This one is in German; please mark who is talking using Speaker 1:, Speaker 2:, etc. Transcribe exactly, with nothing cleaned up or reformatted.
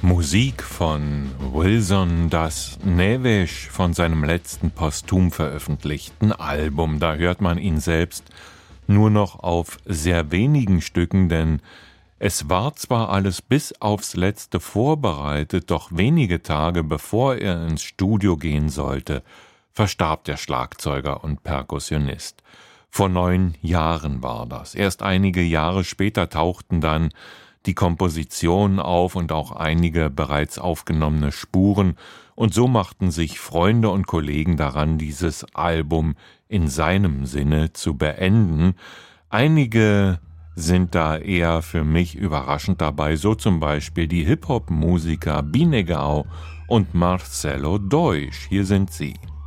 Speaker 1: Musik von Wilson das Neves von seinem letzten posthum veröffentlichten Album. Da hört man ihn selbst nur noch auf sehr wenigen Stücken, denn es war zwar alles bis aufs Letzte vorbereitet, doch wenige Tage bevor er ins Studio gehen sollte, verstarb der Schlagzeuger und Perkussionist. Vor neun Jahren war das. Erst einige Jahre später tauchten dann die Komposition auf und auch einige bereits aufgenommene Spuren, und so machten sich Freunde und Kollegen daran, dieses Album in seinem Sinne zu beenden. Einige sind da eher für mich überraschend dabei, so zum Beispiel die Hip-Hop-Musiker Binegau und Marcelo Deutsch. Hier sind sie.